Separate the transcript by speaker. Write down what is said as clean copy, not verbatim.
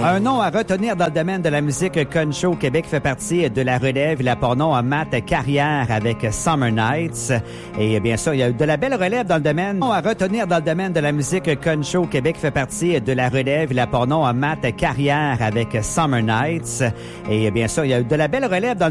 Speaker 1: Un nom à retenir dans le domaine de la musique country au Québec fait partie de la relève. Il a pour nom Matt Carrière avec Summer Nights. Et bien sûr, il y a de la belle relève dans le domaine. Un nom à retenir dans le domaine de la musique country au Québec fait partie de la relève. Il a pour nom Matt Carrière avec Summer Nights. Et bien sûr, il y a de la belle relève dans le